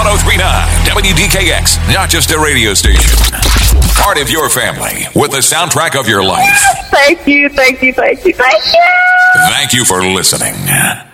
1039 WDKX, not just a radio station. Part of your family with the soundtrack of your life. Thank you. Thank you for listening.